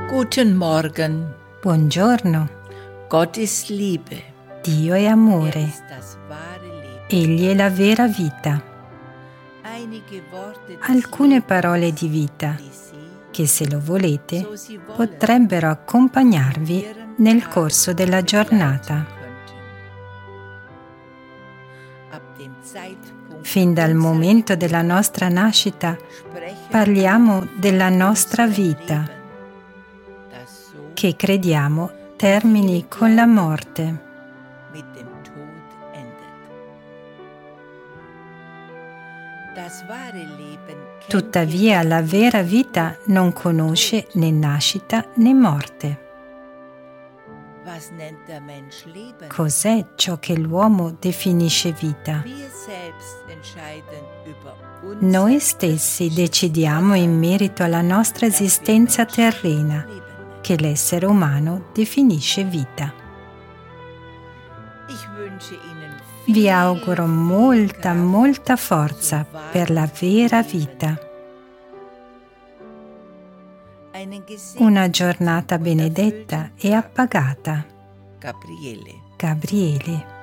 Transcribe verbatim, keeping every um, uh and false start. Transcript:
Guten Morgen. Buongiorno. Gott ist Liebe. Dio è Er amore. ist das wahre Leben. Egli è la vera vita. Einige Worte des Alcune parole di vita die Sie, che, se lo volete, so Sie wollen, potrebbero accompagnarvi nel corso della giornata. Ab dem Zeitpunkt Fin dal momento della nostra nascita parliamo della nostra vita, das so che crediamo termini con la morte. mit dem Tod endet. Das wahre Leben kennt Tuttavia la vera vita non conosce né nascita né morte. Was nennt der Mensch Leben? Cos'è ciò che l'uomo definisce vita? Wir selbst entscheiden über uns Noi stessi decidiamo in merito alla nostra esistenza terrena, Leben. che l'essere umano definisce vita. Ich wünsche Ihnen Vi viel, auguro viel molta, Kraft molta forza per la vera vita. Einen gesegneten Una giornata benedetta e appagata. Gabriele. Gabriele.